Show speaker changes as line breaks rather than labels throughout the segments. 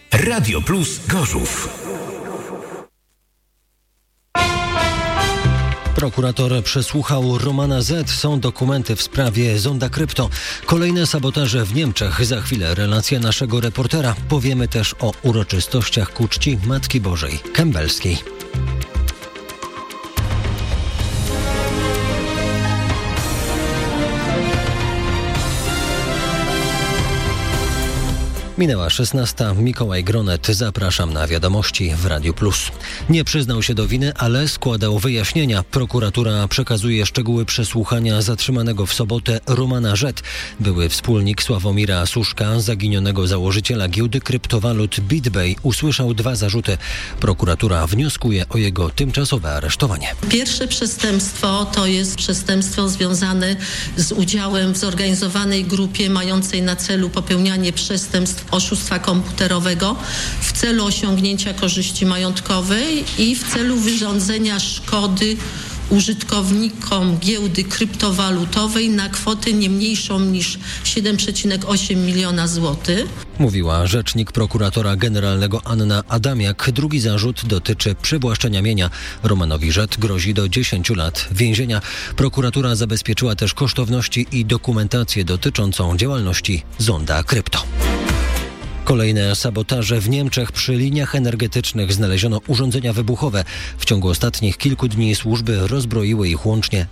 Radio Plus Gorzów.
Prokurator przesłuchał Romana Z. Są dokumenty w sprawie Zonda Krypto. Kolejne sabotaże w Niemczech. Za chwilę relacja naszego reportera. Powiemy też o uroczystościach ku czci Matki Bożej Kębelskiej. Minęła 16. Mikołaj Gronet. Zapraszam na wiadomości w Radiu Plus. Nie przyznał się do winy, ale składał wyjaśnienia. Prokuratura przekazuje szczegóły przesłuchania zatrzymanego w sobotę Romana Z. Były wspólnik Sławomira Suszka, zaginionego założyciela giełdy kryptowalut BitBay, usłyszał 2 zarzuty. Prokuratura wnioskuje o jego tymczasowe aresztowanie.
Pierwsze przestępstwo to jest przestępstwo związane z udziałem w zorganizowanej grupie mającej na celu popełnianie przestępstw oszustwa komputerowego w celu osiągnięcia korzyści majątkowej i w celu wyrządzenia szkody użytkownikom giełdy kryptowalutowej na kwotę nie mniejszą niż 7,8 miliona złotych.
Mówiła rzecznik prokuratora generalnego Anna Adamiak. Drugi zarzut dotyczy przywłaszczenia mienia. Romanowi Z. grozi do 10 lat więzienia. Prokuratura zabezpieczyła też kosztowności i dokumentację dotyczącą działalności Zonda Krypto. Kolejne sabotaże w Niemczech. Przy liniach energetycznych znaleziono urządzenia wybuchowe. W ciągu ostatnich kilku dni służby rozbroiły ich łącznie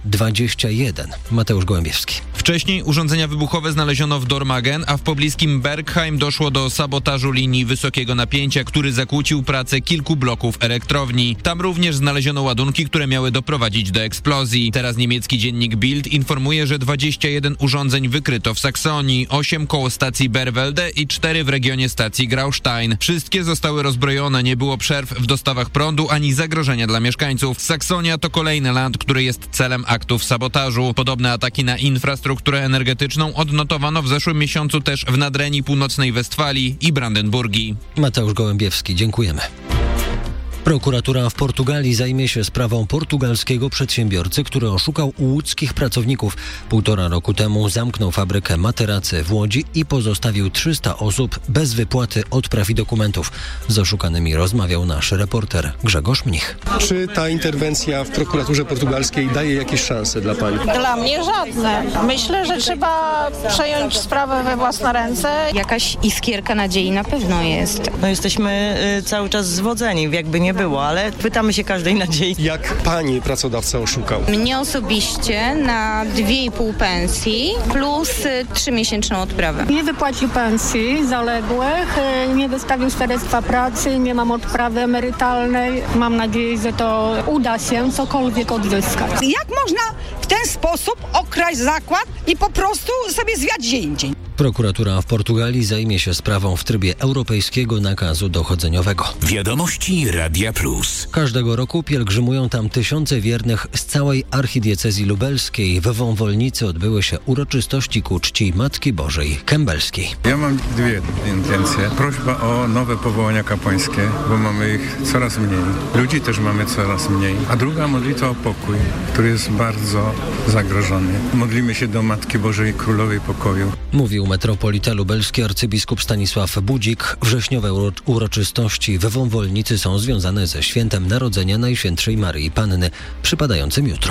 21. Mateusz Gołębiewski.
Wcześniej urządzenia wybuchowe znaleziono w Dormagen, a w pobliskim Bergheim doszło do sabotażu linii wysokiego napięcia, który zakłócił pracę kilku bloków elektrowni. Tam również znaleziono ładunki, które miały doprowadzić do eksplozji. Teraz niemiecki dziennik Bild informuje, że 21 urządzeń wykryto w Saksonii, 8 koło stacji Berwelde i 4 w regionie stacji Graustein. Wszystkie zostały rozbrojone, nie było przerw w dostawach prądu ani zagrożenia dla mieszkańców. Saksonia to kolejny land, który jest celem aktów sabotażu. Podobne ataki na infrastrukturę energetyczną odnotowano w zeszłym miesiącu też w Nadrenii Północnej Westfalii i Brandenburgii.
Mateusz Gołębiewski, dziękujemy. Prokuratura w Portugalii zajmie się sprawą portugalskiego przedsiębiorcy, który oszukał łódzkich pracowników. 1,5 roku temu zamknął fabrykę materacy w Łodzi i pozostawił 300 osób bez wypłaty odpraw i dokumentów. Z oszukanymi rozmawiał nasz reporter Grzegorz Mnich.
Czy ta interwencja w prokuraturze portugalskiej daje jakieś szanse dla pani?
Dla mnie żadne. Myślę, że trzeba przejąć sprawę we własne ręce.
Jakaś iskierka nadziei na pewno jest.
Jesteśmy cały czas zwodzeni, jakby nie było, ale pytamy się każdej nadziei.
Jak pani pracodawca oszukał?
Mnie osobiście na 2,5 pensji plus 3-miesięczną odprawę.
Nie wypłacił pensji zaległych, nie wystawił świadectwa pracy, nie mam odprawy emerytalnej. Mam nadzieję, że to uda się cokolwiek odzyskać.
Jak można w ten sposób okraść zakład i po prostu sobie zwiać gdzie indziej?
Prokuratura w Portugalii zajmie się sprawą w trybie europejskiego nakazu dochodzeniowego.
Wiadomości Radia Plus.
Każdego roku pielgrzymują tam tysiące wiernych z całej archidiecezji lubelskiej. We Wąwolnicy odbyły się uroczystości ku czci Matki Bożej Kębelskiej.
Ja mam 2 intencje. Prośba o nowe powołania kapłańskie, bo mamy ich coraz mniej. Ludzi też mamy coraz mniej. A druga modlitwa o pokój, który jest bardzo zagrożony. Modlimy się do Matki Bożej Królowej Pokoju.
Mówił metropolita lubelski arcybiskup Stanisław Budzik. Wrześniowe uroczystości we Wąwolnicy są związane ze świętem Narodzenia Najświętszej Maryi Panny, przypadającym jutro.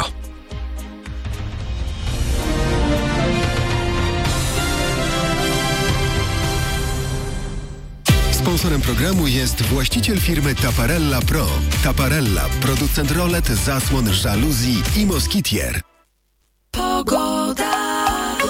Sponsorem programu jest właściciel firmy Taparella Pro. Taparella, producent rolet, zasłon, żaluzji i moskitier.
Pogoda.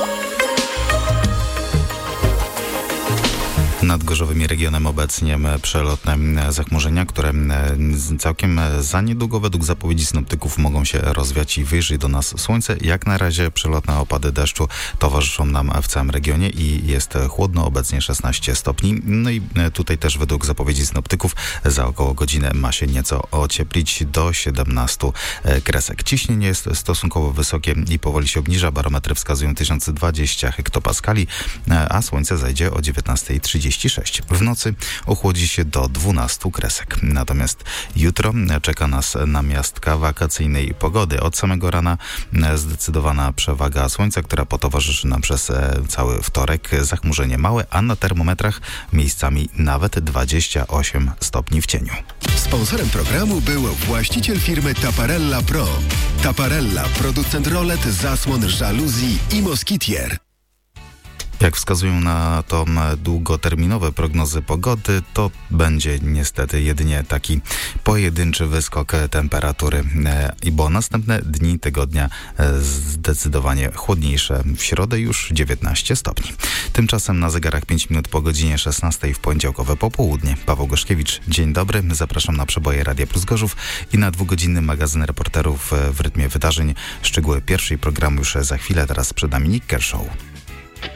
Nad gorzowym regionem obecnie przelotne zachmurzenia, które całkiem za niedługo według zapowiedzi synoptyków mogą się rozwiać i wyjrzy do nas słońce. Jak na razie przelotne opady deszczu towarzyszą nam w całym regionie i jest chłodno, obecnie 16 stopni. No i tutaj też według zapowiedzi synoptyków za około godzinę ma się nieco ocieplić do 17 kresek. Ciśnienie jest stosunkowo wysokie i powoli się obniża. Barometry wskazują 1020 hektopaskali, a słońce zajdzie o 19:30. 36. W nocy ochłodzi się do 12 kresek. Natomiast jutro czeka nas namiastka wakacyjnej pogody. Od samego rana zdecydowana przewaga słońca, która potowarzyszy nam przez cały wtorek. Zachmurzenie małe, a na termometrach miejscami nawet 28 stopni w cieniu.
Sponsorem programu był właściciel firmy Taparella Pro. Taparella, producent rolet, zasłon, żaluzji i moskitier.
Jak wskazują na to długoterminowe prognozy pogody, to będzie niestety jedynie taki pojedynczy wyskok temperatury, bo następne dni tygodnia zdecydowanie chłodniejsze. W środę już 19 stopni. Tymczasem na zegarach 5 minut po godzinie 16 w poniedziałkowe popołudnie. Paweł Gorzkiewicz, dzień dobry. Zapraszam na przeboje Radia Plus Gorzów i na 2-godzinny magazyn reporterów w rytmie wydarzeń. Szczegóły pierwszej programu już za chwilę, teraz przed nami Nick Kershaw.